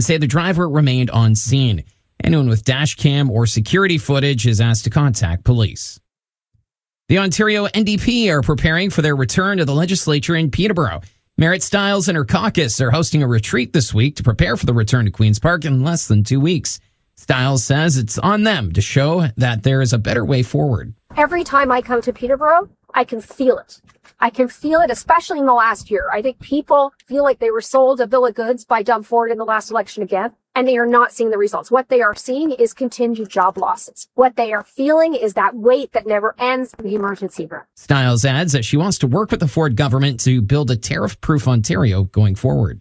say the driver remained on scene. Anyone with dash cam or security footage is asked to contact police. The Ontario NDP are preparing for their return to the legislature in Peterborough. Merritt Stiles and her caucus are hosting a retreat this week to prepare for the return to Queen's Park in less than 2 weeks. Stiles says it's on them to show that there is a better way forward. Every time I come to Peterborough, I can feel it. I can feel it, especially in the last year. I think people feel like they were sold a bill of goods by Doug Ford in the last election again, and they are not seeing the results. What they are seeing is continued job losses. What they are feeling is that wait that never ends in the emergency room. Stiles adds that she wants to work with the Ford government to build a tariff-proof Ontario going forward.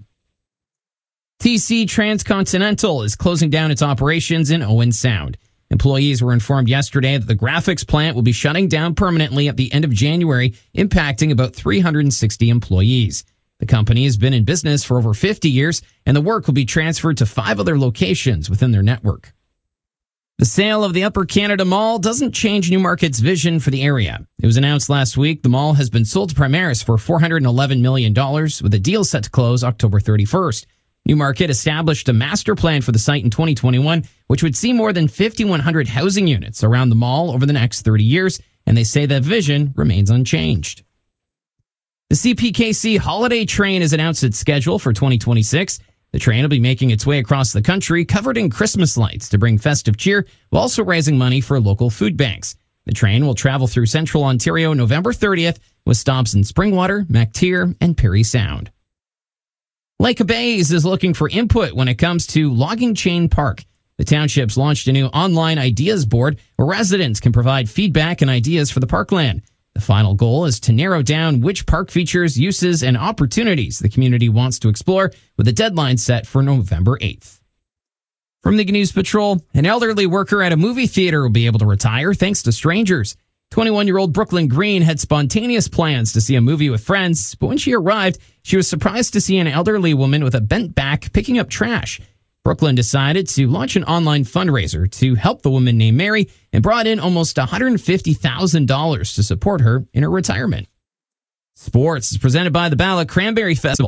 TC Transcontinental is closing down its operations in Owen Sound. Employees were informed yesterday that the graphics plant will be shutting down permanently at the end of January, impacting about 360 employees. The company has been in business for over 50 years, and the work will be transferred to 5 other locations within their network. The sale of the Upper Canada Mall doesn't change Newmarket's vision for the area. It was announced last week the mall has been sold to Primaris for $411 million, with a deal set to close October 31st. Newmarket established a master plan for the site in 2021, which would see more than 5,100 housing units around the mall over the next 30 years, and they say that vision remains unchanged. The CPKC Holiday Train has announced its schedule for 2026. The train will be making its way across the country, covered in Christmas lights to bring festive cheer, while also raising money for local food banks. The train will travel through central Ontario November 30th, with stops in Springwater, MacTier, and Parry Sound. Lake Bays is looking for input when it comes to Logging Chain Park. The township's launched a new online ideas board where residents can provide feedback and ideas for the parkland. The final goal is to narrow down which park features, uses, and opportunities the community wants to explore, with a deadline set for November 8th. From the News Patrol, an elderly worker at a movie theater will be able to retire thanks to strangers. 21-year-old Brooklyn Green had spontaneous plans to see a movie with friends, but when she arrived, she was surprised to see an elderly woman with a bent back picking up trash. Brooklyn decided to launch an online fundraiser to help the woman named Mary and brought in almost $150,000 to support her in her retirement. Sports is presented by the Bala Cranberry Festival.